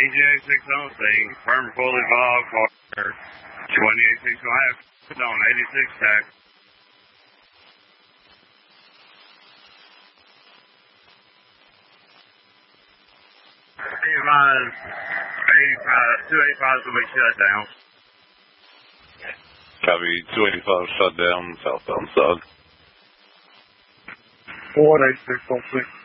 EJ6 on scene. Confirm fully involved. Car 286 will have on 86 tax. Advise 285 will be shut down. Copy, 285 shut down, southbound side. 186 on 6.